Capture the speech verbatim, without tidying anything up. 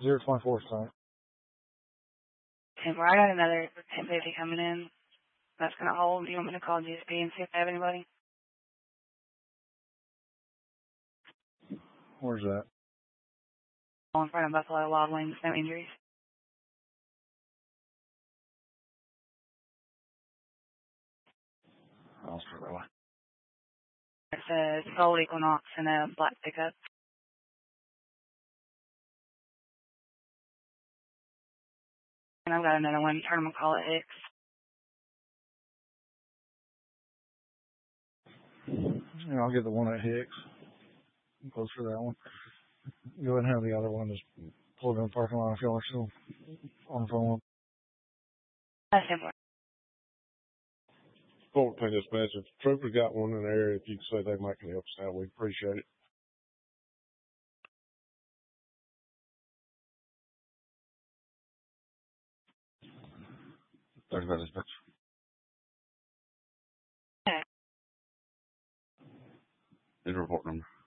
zero twenty-four sign. ten four, I got another ten fifty coming in. That's going to hold. Do you want me to call G S P and see if they have anybody? Where's that? All in front of Buffalo Wild Wings, no injuries. I'll start that way. It's a gold Equinox and a black pickup. And I've got another one. Tournament call at Hicks. Yeah, I'll get the one at Hicks. I'm close for that one. Go ahead and have the other one just pull it in the parking lot if y'all are still on the phone. That's ten four. fourteen dispatch. If the trooper's got one in the area, if you can say they might can help us out, we'd appreciate it. thirty-five dispatch. Okay. Need a report number.